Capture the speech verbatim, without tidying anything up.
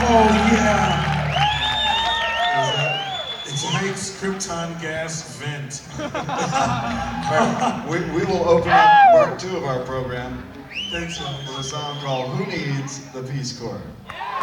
Oh yeah. It makes krypton gas vent. Right, we, we will open up part two of our program Thanks, guys. with a song called Who Needs the Peace Corps?